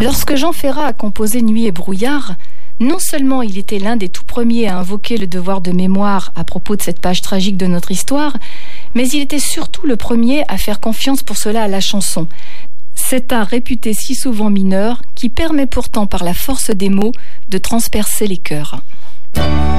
Lorsque Jean Ferrat a composé Nuit et brouillard, non seulement il était l'un des tout premiers à invoquer le devoir de mémoire à propos de cette page tragique de notre histoire, mais il était surtout le premier à faire confiance pour cela à la chanson. Cet art réputé si souvent mineur qui permet pourtant par la force des mots de transpercer les cœurs.